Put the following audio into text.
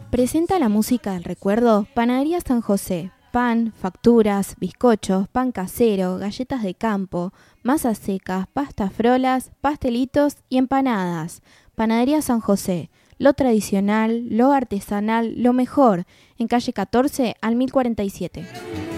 Presenta la música del recuerdo Panadería San José. Pan, facturas, bizcochos, pan casero, galletas de campo, masas secas, pastas frolas, pastelitos y empanadas. Panadería San José. Lo tradicional, lo artesanal, lo mejor. En calle 14 al 1047.